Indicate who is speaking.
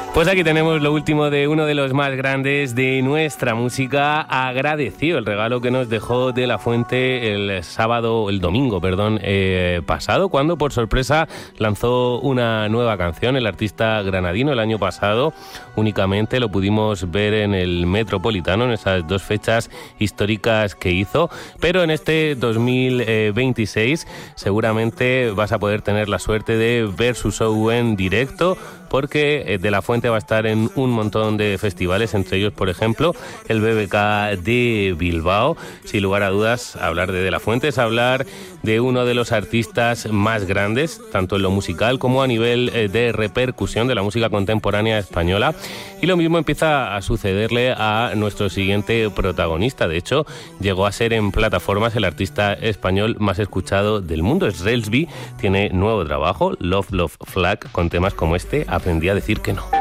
Speaker 1: Pues aquí tenemos lo último de uno de los más grandes de nuestra música. Agradeció el regalo que nos dejó De La Fuente el domingo pasado, cuando por sorpresa lanzó una nueva canción. El artista granadino el año pasado únicamente lo pudimos ver en el Metropolitano, en esas dos fechas históricas que hizo, pero en este 2026 seguramente vas a poder tener la suerte de ver su show en directo, porque De La Fuente va a estar en un montón de festivales, entre ellos, por ejemplo, el BBK de Bilbao. Sin lugar a dudas, hablar de La Fuente es hablar de uno de los artistas más grandes, tanto en lo musical como a nivel de repercusión de la música contemporánea española. Y lo mismo empieza a sucederle a nuestro siguiente protagonista. De hecho, llegó a ser en plataformas el artista español más escuchado del mundo. Es Relsby, tiene nuevo trabajo, Love Love Flag, con temas como este, Aprendí a decir que no.